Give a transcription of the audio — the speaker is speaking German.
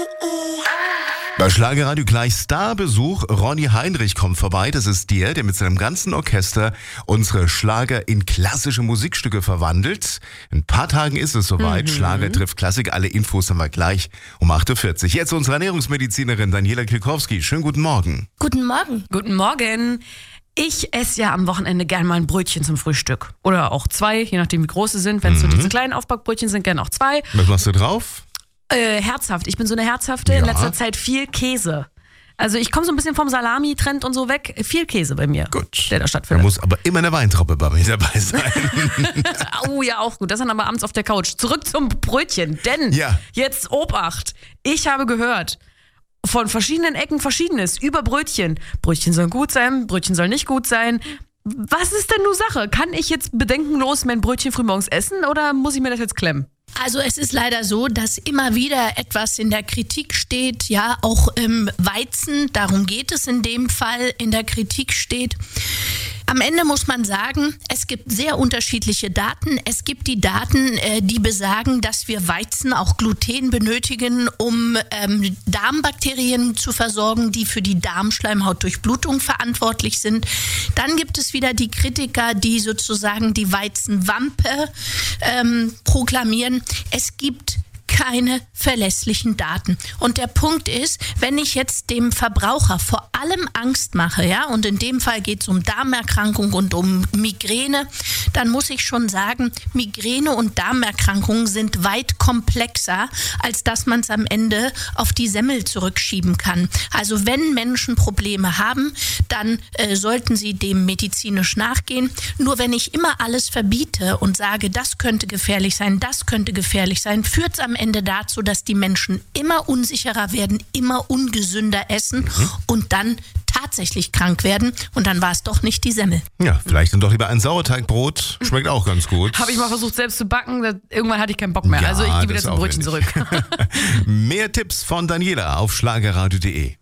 Bei Schlagerradio gleich Starbesuch. Ronny Heinrich kommt vorbei. Das ist der mit seinem ganzen Orchester unsere Schlager in klassische Musikstücke verwandelt. In ein paar Tagen ist es soweit. Schlager trifft Klassik. Alle Infos haben wir gleich um 8.40 Uhr. Jetzt unsere Ernährungsmedizinerin Daniela Kilkowski. Schönen guten Morgen. Guten Morgen. Guten Morgen. Ich esse ja am Wochenende gern mal ein Brötchen zum Frühstück. Oder auch 2, je nachdem wie groß sie sind. Wenn es so diese kleinen Aufbackbrötchen sind, gern auch 2. Was machst du drauf? Herzhaft. Ich bin so eine Herzhafte. Ja. In letzter Zeit viel Käse. Also ich komme so ein bisschen vom Salami-Trend und so weg. Viel Käse bei mir. Gut. Der da Da stattfindet. muss aber immer eine Weintraube bei mir dabei sein. Oh ja, auch gut. Das dann aber abends auf der Couch. Zurück zum Brötchen. Denn Ja. jetzt Obacht. Ich habe gehört von verschiedenen Ecken Verschiedenes über Brötchen. Brötchen sollen gut sein, Brötchen sollen nicht gut sein. Was ist denn nun Sache? Kann ich jetzt bedenkenlos mein Brötchen frühmorgens essen oder muss ich mir das jetzt klemmen? Also es ist leider so, dass immer wieder etwas in der Kritik steht, ja, auch im Weizen, darum geht es in dem Fall, in der Kritik steht. Am Ende muss man sagen, es gibt sehr unterschiedliche Daten. Es gibt die Daten, die besagen, dass wir Weizen, auch Gluten benötigen, um Darmbakterien zu versorgen, die für die Darmschleimhautdurchblutung verantwortlich sind. Dann gibt es wieder die Kritiker, die sozusagen die Weizenwampe proklamieren. Es gibt keine verlässlichen Daten. Und der Punkt ist, wenn ich jetzt dem Verbraucher vor allem Angst mache, ja, und in dem Fall geht es um Darmerkrankung und um Migräne, dann muss ich schon sagen, Migräne und Darmerkrankungen sind weit komplexer, als dass man es am Ende auf die Semmel zurückschieben kann. Also wenn Menschen Probleme haben, dann sollten sie dem medizinisch nachgehen. Nur wenn ich immer alles verbiete und sage, das könnte gefährlich sein, führt es am Ende dazu, dass die Menschen immer unsicherer werden, immer ungesünder essen und dann tatsächlich krank werden. Und dann war es doch nicht die Semmel. Ja, vielleicht dann doch lieber ein Sauerteigbrot. Schmeckt auch ganz gut. Habe ich mal versucht selbst zu backen, irgendwann hatte ich keinen Bock mehr. Ja, Also ich gehe wieder das zum auch Brötchen wenig. zurück. Mehr Tipps von Daniela auf schlagerradio.de.